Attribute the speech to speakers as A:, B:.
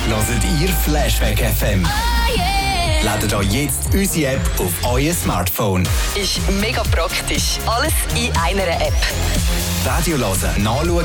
A: Hört ihr Flashback FM? Ladet euch jetzt unsere App auf euer Smartphone.
B: Ist mega praktisch. Alles in einer App.
A: Radio hören, nachschauen